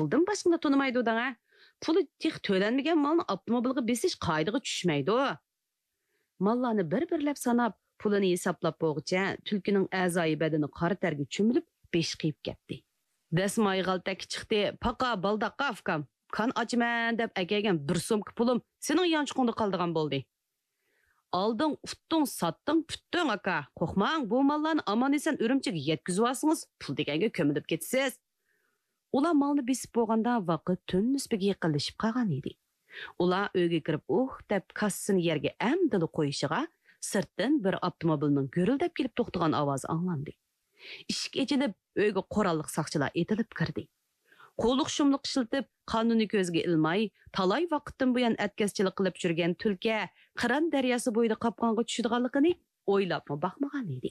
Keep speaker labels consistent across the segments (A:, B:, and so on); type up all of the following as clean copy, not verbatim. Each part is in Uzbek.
A: puldan başqını tanımaydı dana. Pulu tix tölenmegen malını avtomobilga besish qoidaga tushmaydi. Mallarni bir-birlab sanab, pulini hisoblab bo'g'icha, tulkining a'zoyi badani qora targa cho'milib, besh qiyib ketdi. Dasmoy g'altak chiqdi, paqa baldaqqa afkam. Kan açman deb agagan bir so'mka pulim sening yanchiqingda qoldigan bo'ldi. Aldın, uttun, sattın, püttün aka. Qo'rqmang, bu mallarni amon-eson Urumchiga yetkizib olsangiz, pul deganga ko'milib ketasiz. Ular malni besib bo'lganda vaqt tun nisbiga yaqinlashib qolgan edi. Ular uyga kirib, deb kassasini yerga amdili qo'yishiga sirtdan bir avtomobilning gurildab kelib to'xtagan ovozi anglandi. Eshik ochilib, uyga qurolliq saqchilar etilib kirdi. Qo'liq shumliq ishlatib, qonunni ko'zga ilmay, talay vaqtdan buyon atkazchilik qilib yurgan tulka Qiran daryosi bo'yida qopqonga tushadiganligini o'ylabmi baqmagan edi.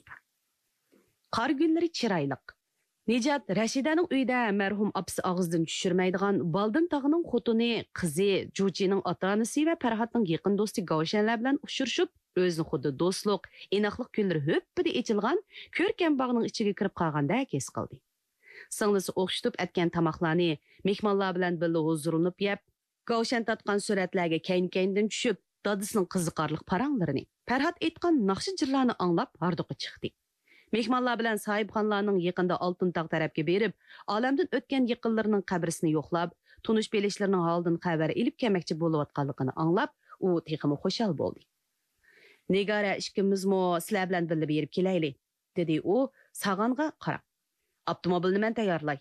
A: Qor kunlari chiroyliq. Nijat Rashidaning uyida marhum apsi og'izdan tushirmaydigan Baldin tog'ining xotini, qizi, Jujining ota-onasi va Farhatning yaqin do'sti Gavshanlar bilan uchrashib, o'zini xuddi do'stlik, inoqlik kunlari ho'ppida echilgan ko'rkam bog'ning ichiga kirib qolgandek his qildi. Singlisi o'xshitib atgan tamoqlarni mehmonlar bilan birga huzurlanib yeb, Gavshan tatgan suratlarga kayn-kayndan tushib, dadisining qiziqarli paranglarini, Farhat aytgan naqshi jirlarni anglab harduqqa chiqdi. Mehmonlar bilan sahibxonlarning yaqinda Oltintog' tarafga berib, olamdan o'tgan yaqinlarining qabrisini yo'qlab, tunish belishlarning holidan xabar ilib kelmoqchi bo'layotganligini anglab, u texmi xushal bo'ldi. Nigara ishkimizmi sizlar bilan birga berib kelaylik, dedi u Sag'onga qarab. Avtomobilni men tayyorlay.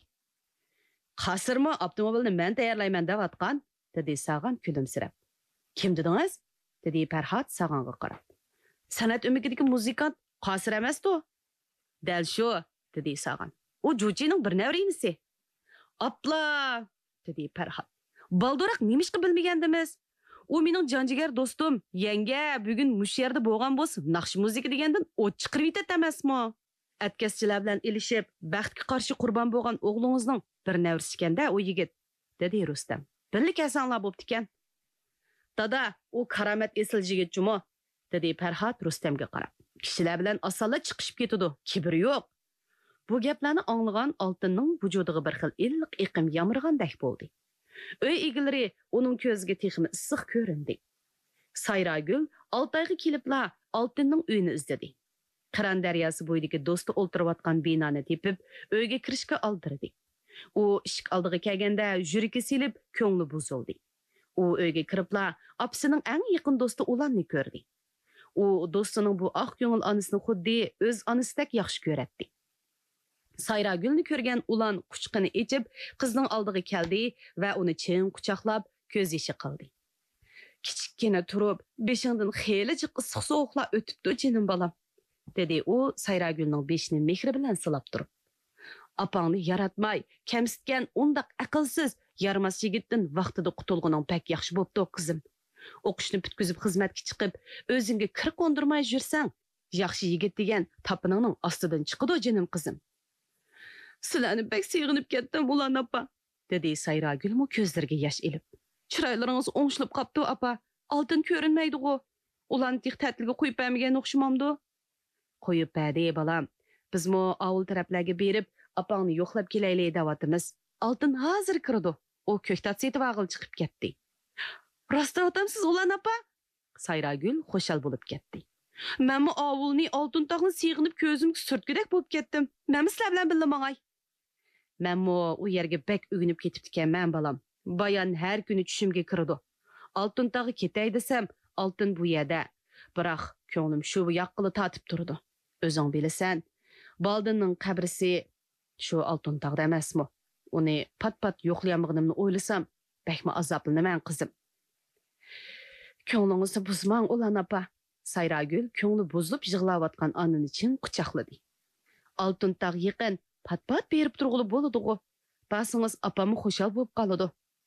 A: Qasirmi avtomobilni men tayyorlayman deb atgan, dedi Sag'on kulimsirab. Kim dedingiz? Dedi Farhat Sag'onga qarab. San'at umididagi muzikant Qasir emas-ku. Dal shu, dedi Sag'on. U Jujining bir navrinisi. Apla, dedi Farhat. Baldurak nimishqi bilmagandimiz? U mening jonjigar do'stim, yanga bugun mush yerda bo'lgan bo'lsa, naqsh muzika degandan o't chiqirib yetat emasmi? Atkazchilar bilan ilishib, baxtga qarshi qurbon bo'lgan o'g'lingizning bir navrisi ekanda u yigit, dedi Rustam. Birlik asonlar bo'pti ekan. Dada, u karomat esil yigitchimi? Dedi Farhat Rustamga qarab. Kishilar bilan osonla chiqishib ketadi, kibr yo'q. Bu gaplarni anglagan Oltinning vujudiga bir xil illiq iqim yomrigandek bo'ldi. Uy egalari uning ko'ziga texmi issiq ko'rindi. Sayragul Oltayga kelibla Oltinning uyini izladi. Qiran daryosi bo'yidagi do'sti o'ltirayotgan binoni tepib, uyga kirishga oldirdi. U eshik oldiga kelganda yuragi silib, ko'ngli buzildi. U uyga kiribla opsining eng yaqin do'sti Ulanni ko'rdi. U do'stining bu oq ko'ngil onasini xuddi o'z onasidek yaxshi ko'ratdi. Sayragulni ko'rgan Ulan quchqini ichib, qizning oldiga keldi va uni chin quchoqlab, ko'z yoshi qildi. Kichkina turib, beshingdan xeyli jiq issiq sovuqlar o'tibdi, jinim bolam, dedi u Sayragulning beshini mehri bilan silab turib. Apangni yaratmay, kamsitgan undaq aqlsiz, yarmas yigitdan vaqtida qutulganing pek yaxshi bo'pti, qizim. O'qishni bitkizib xizmatga chiqib, o'zingga kir qo'ndirmay yursang, yaxshi yigit degan tapiningning ostidan chiqadi, jinim qizim. Sizlarni pek sig'inib ketdim, Ulan opa, dedi Sayragulmi ko'zlariga yosh ilib. Chiroylaringiz o'ngshilib qopti, opa. Oltin ko'rinmaydi-ku. Ulan tiq ta'tilga qo'yib bermagan o'xshamamdi. Qo'yib berdi, bolam. Bizmi ovul taraflarga berib, opangni yo'qlab kelaylik deyapmiz. Oltin hozir kirdi. U ko'ktat setib ag'il chiqib ketdi. Rostdan otamsiz, Ulan opa? Sayragul xushal bo'lib ketdi. Menmi ovulni Oltintog'ni sig'inib ko'zimga surtgudek bo'lib ketdim. Menmi sizlar bilan birga mangay? Menmi u yerga bek ugunib ketibdi ekanman, bolam. Bayan har kuni tushimga kirdi. Oltintog'ga ketay desam, oltin bu yerda. Biroq ko'nglim shu yoqqili tatib turdi. O'zing bilasan, Baldinning qabrisi shu Oltintog'da emasmi? Uni pat-pat yo'qlayamligimni o'ylasam, bekmi azoblanaman, qizim. Ko'nglingizni buzmang, Ulan opa. Sayragul ko'ngli buzilib yig'layotgan onani chin quchoqladi. Oltintog' yaqin, pat-pat berib turg'ili bo'ladi-ku. Basingiz opamni xushal bo'lib qoladi.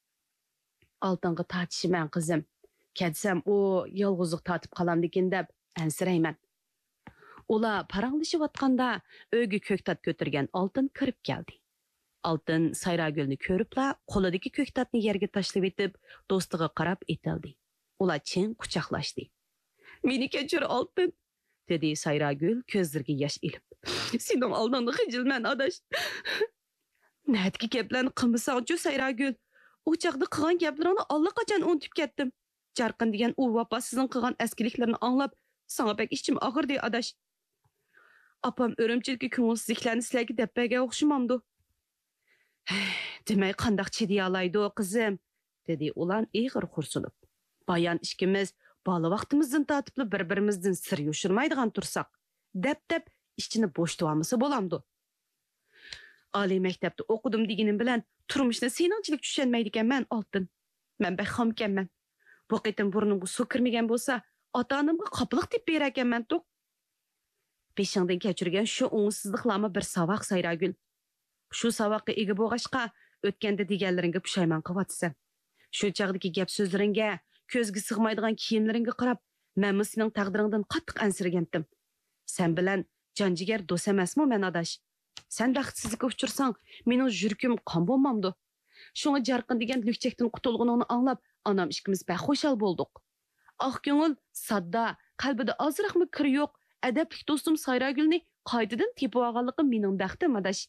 A: Oltinga tortishiman, qizim. Ketsam u yolg'izlik tortib qolamdikin deb ansirayman. Ular paranglashayotganda uyga ko'ktat ko'tirgan Oltin kirib keldi. Oltin Sayragulni ko'ribla qo'lidagi ko'ktatni yerga tashlab etib, do'stiga qarab etildi. Ular chin quchoqlashdi. Meni kechir, Oltin, dedi Sayragul ko'zlariga yosh ilib. Sening oldingda xijilman, adash. Nädiki gaplarni qilmasangchu Sayragül. O chaqda qilgan gaplaringni allaqachon unutib ketdim. Jarqin degan u vafosizning qilgan askiliklarini anglab, sana bek ichim og'irdi adash. Apam o'rimchilikka ko'ngilsizliklarni sizlarga deb bergan o'xshamamdi. Demay qandaq chidiy olaydi qizim, dedi ulan ig'ir xursunib. Bayan ikkimiz bola vaqtimizdan tatibli bir-birimizdan sir yoshirmaydigan tursak, deb ichini bo'shitib bo'lamdi. Oliy maktabda o'qidim deganim bilan turmushni seningchilik tushunmaydi ekanman oltin. Men bek xam ekanman. Bu qitim burnimga suv kirmagan bo'lsa, ota-onamga qopiliq deb berar ekanman to'q. Peshingdan kechirgan shu o'ngsizliklarni bir savoq Sayragül. Shu savoqqa ega bo'lg'ashqa o'tganda deganlaringga pushaymon qilyapsan. Shu chaqdagi gap so'zlaringga, ko'zga sig'maydigan kiyimlaringga qarab, men sening taqdiringdan qattiq ansirgandim. Sen bilan jonjigar do'st emasmi men adash? Sen baxtsizlikka uchursang, mening yurkim qon bo'lmamdi. Shunga jarqin degan lükchakdan qutulganingni anglab, anam ikkimiz baxo'shal bo'ldik. Oq ko'ngil, sadda, qalbida ozroqmi kir yo'q, adablik do'stim Sayragülni qaytadan tepib olganligim mening baxtim adash.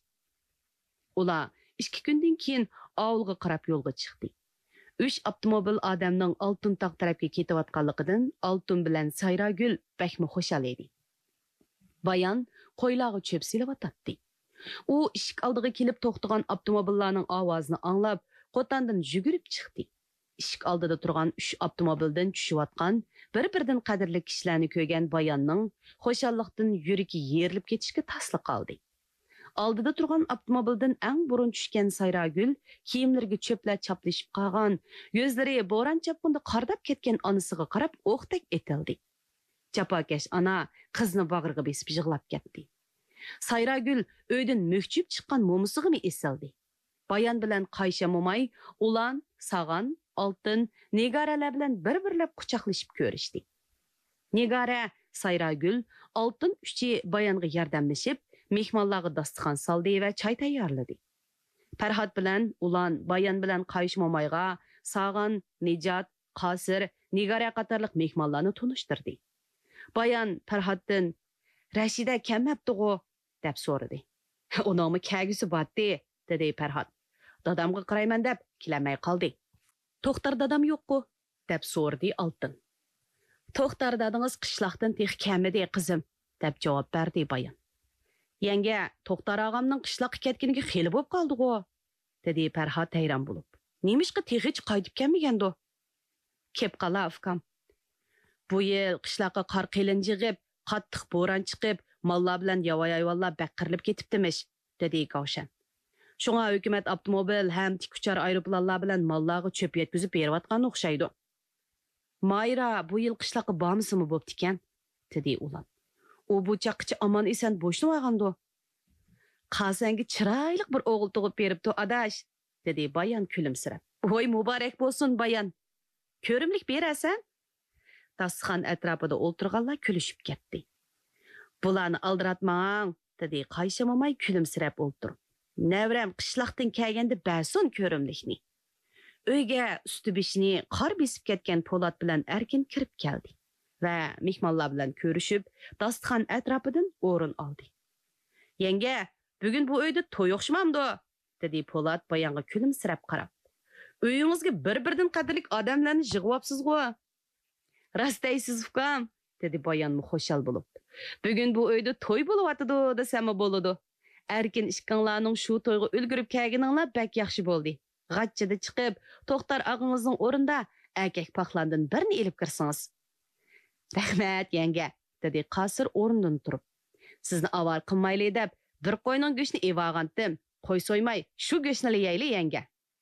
A: Ular 2 kundan keyin ovulga qarab yo'lga chiqdi. 3 avtomobil odamning Oltin tog' tarafga ketayotganligidan Oltin bilan Sayragül baxmi xo'shal edi. Bayan qo'ylarga cho'p silayotdi. U eshik oldiga kelib to'xtagan avtomobillarning ovozini anglab, qo'tandan yugurib chiqdi. Eshik oldida turgan 3 avtomobildan tushayotgan, bir-biridan qadrli kishilarni ko'rgan Bayanning xo'shallikdan yuragi yerilib ketishga tasli qoldi. Oldida turgan avtomobildan eng burun tushgan Sayragül kiyimlariga cho'plar chaplashib qolgan, yuzlari bo'ron chapqunda qardab ketgan onasiga qarab o'qdek etildi. Chapakash ana qizni bag'riga besib yig'lab ketdi. Sayragül uydan mökchib chiqqan mo'musig'ini esildi. Bayan bilan Qayша mo'may ulan, Sağan, Oltin, Nigaralar bilan bir-birlab quchoqlashib ko'rishdi. Nigara, Sayragül, Oltin uchi Bayanga yordamlashib, mehmonlarga dasturxon soldi va choy tayyorladi. Farhod bilan ulan Bayan bilan Qayша mo'mayga Sağan, Nijat, Qosir, Nigara qatorliq mehmonlarni tunishtirdi. Bayan Farhoddan Rashida kelmabdi-ku deb so'radi. Uningmi kagisi botdi, dedi Farhod. Dadamga qarayman deb kelamay qoldi. To'xtar dadam yo'q-ku deb so'radi Oltin. To'xtar dadingiz qishloqdan tex kelmadi qizim deb javob berdi Bayan. Yanga, To'xtar og'amning qishloqqa ketganiga xeli bo'lib qoldi-ku dedi Farhod hayron bo'lib. Nemishqa texich qaytib kelmagandi? Kep qala afkam. Bu yil qishloqqa qor qilin yig'ib, qattiq bo'ron chiqib, mollar bilan yavoy-ayvonlar baqirilib ketibdimish, dedi Kavshan. Shunga hukumat avtomobil ham tikuchar aeroplanlar bilan mollarga cho'p yetkazib berayotgan o'xshaydi. Mayra bu yil qishloqqa bormisimi bo'pti ekan, dedi ular. U bu chaqqicha omon eson bo'shni olgandi. Qasanga chiroyli bir o'g'il tug'ib beribdi adash, dedi Bayan kulimsirab. Voy muborak bo'lsin Bayan. Ko'rimlik berasan? Dasturxon atrofida o'ltirganlar kulishib ketdi. Bularni aldiratmang, dedi Qayша mo'may kulimsirab o'ltirib. Navram qishloqdan kelganda bersin ko'rimlikni. Uyga usti-beshini qor besib ketgan Po'lat bilan Erkin kirib keldi va mehmonlar bilan ko'rishib, dasturxon atrofidan o'rin oldi. Yanga, bugun bu uyda to'y o'xshamamdi, dedi Po'lat Bayanga kulimsirab qarab. Uyingizga bir-birdan qadrlik odamlarni yig'yapsiz-ku. Rastaysiz ukam, dedi Bayan xo'shal bo'lib. Bugun bu uyda to'y bo'lyapti desam bo'ladi. Erkin ishqinglarning shu to'yga ulgurib kelganinglar bak yaxshi bo'ldi. G'achchida chiqib, To'xtar og'ingizning o'rinda erkak paxlandan birini elib kirsangiz. Rahmat yanga, dedi Qosir o'rnidan turib. Sizni avval qilmayli deb bir qo'yning go'shtini evagandim. Qo'y so'ymay, shu go'shtni yeyli yanga.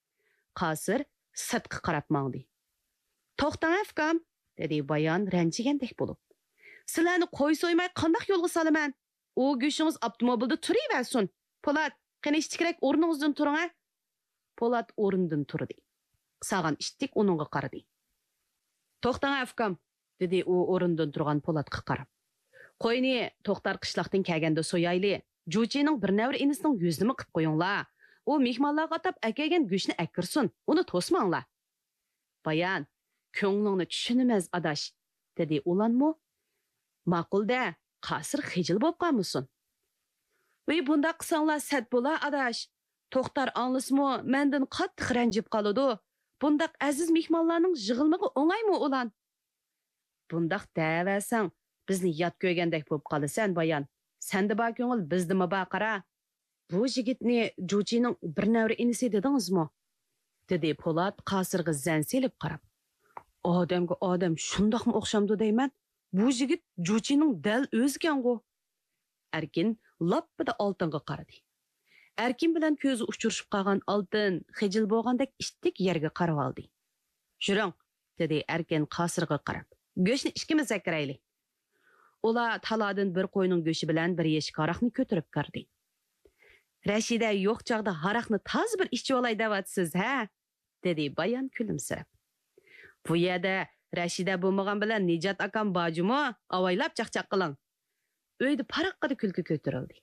A: Qosir sirtqa qarab mangdi. To'xtang afkam, dedi Bayan ranjigandek bo'lib. Sizlarni qo'y so'ymay qanday yo'lga solaman? O go'shingiz avtomobilda turaversin. Po'lat, qani ishtikrak o'rningizdan turing-a. Po'lat o'rnidan turdi. Sağan ishtik uningga qaradi. To'xtang afkam, dedi u o'rnidan turgan Po'latga qarab. Qo'yni To'xtar qishloqdan kelganda so'yayli. Jo'chining bir navr inisining yuzini qilib qo'yinglar. O mehmonlarga atab akagan go'shni akirsin. Uni to'smanglar. Bayan, ko'nglingni tushunamiz adash, dedi ulanmo. Ma'qulda, Qasir xijil bo'lib qolmasin. Voy bunda qilsanglar sad bo'la adash. To'xtar anlasımı menden qattiq ranjib qaladı. Bundaq aziz mehmonlarning yig'ilmig'i o'ngaymi ulan? Bundaq da'vasan bizni yat ko'ygandek bo'lib qolasan bayan. Senda bor ko'ngil bizdimi bor qara. Bu yigitni Juchining bir navri inisi dedingizmi? Dedi Polat qasirga zan selib qarab. Odamga odam shundoqmi o'xshamdi deyman? Bu yigit Juchining dal o'zgan-ku. Erkin lappida oltinga qaradi. Erkin bilan ko'zi uchirishib qolgan oltin xijil bo'lgandek ishtik yerga qarab oldi. "Juring", dedi Erkin qasirga qarab. "Go'shni ikkimiz sakrayli." Ular taladan bir qo'yning go'shi bilan bir yeshik aroqni ko'tarib kirdi. "Rashida yo'q chog'da aroqni toz bir ichib olay devatsiz, ha?" dedi bayan kulimsirab. "Bu yerda Rashida bo'lmagan bilan Nijat akam bojimi? Avaylab chaqchaq qiling." Uyda paraqqada kulki ko'tarildi.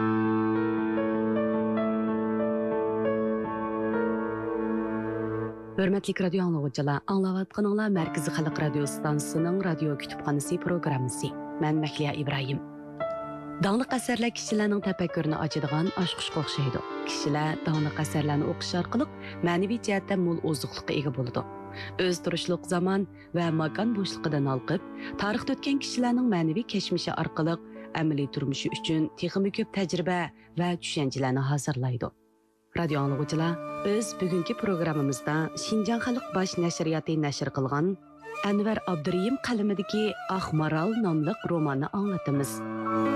A: Hörmətli radio anlıqçılar, anlavatqanınlar Mərkəzi Xalq Radio Stansiyasının radio kütüpxanası proqramısı. Mən Məhliya İbrahim. Dağlıq əsərlər kişilərin təfəkkürünü açıdığan aşqışqa oxşaydı. Kişilər dağlıq əsərlərini oxuş arqılıq mənəvi cəhətdən mol ozuqluqqa ega boludu. Öz turuşluq zaman və makan boşluğundan alqıb, tarixdə ötən kişilərin mənəvi keçmişi arqılıq əməli turmuşu üçün texmi köp təcrübə və düşüncələrini hazırlaydı. Radio anlıqçılar, biz bugünkü programımızda Şinjan Xalq Baş Nəşriyyatı nəşr qılğan Anvar Abdurayim qalamidagi Aq Maral nomli romanni anglatamiz.